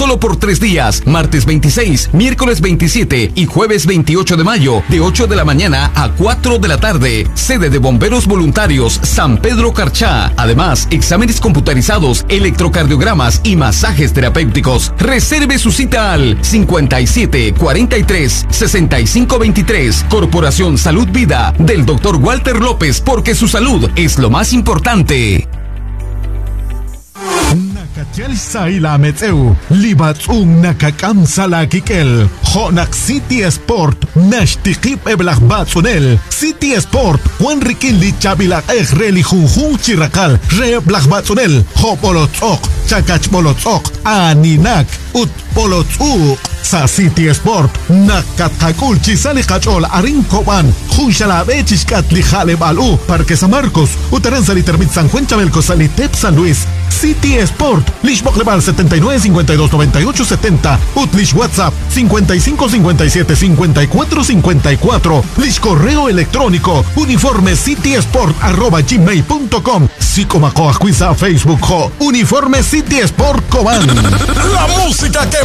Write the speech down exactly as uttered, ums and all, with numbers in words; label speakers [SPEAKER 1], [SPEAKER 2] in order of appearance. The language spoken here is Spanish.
[SPEAKER 1] solo por tres días, martes veintiséis, miércoles veintisiete y jueves veintiocho de mayo, de ocho de la mañana a cuatro de la tarde. Sede de Bomberos Voluntarios San Pedro Carchá. Además, exámenes computarizados, electrocardiogramas y masajes terapéuticos. Reserve su cita al cincuenta y siete, cuarenta y tres, sesenta y cinco veintitrés. Corporación Salud Vida del doctor Walter López, porque su salud es lo más importante.
[SPEAKER 2] Nakachelsaila metzeu, libatzung nakakamsala kikel, Honak City Sport, nashtikip eblach batzunel, City Sport, Juan Riquín Lichabilak Ejreli Junjun Chirakal, Re Blach Batzunel, Hopolotzok, Chakach Bolotzok, Aninak, Ut Polotzuk, Sa City Sport, Nakatakul Chisali Kachol, Arinkoban, Junshalabechishkat Lijale Balu, Parque San Marcos, Utaranzali Termit San Juan Chabelco Salitep San Luis, City Sport, Lishbok Leval setenta y nueve, cincuenta y dos, noventa y ocho, setenta, Utlish WhatsApp cincuenta y cinco, cincuenta y siete, cincuenta y cuatro, cincuenta y cuatro, Lish correo electrónico, uniforme City Sport arroba gmail punto com, Sicomacoa Cuiza Facebook, Uniforme City Sport Coban.
[SPEAKER 3] La música que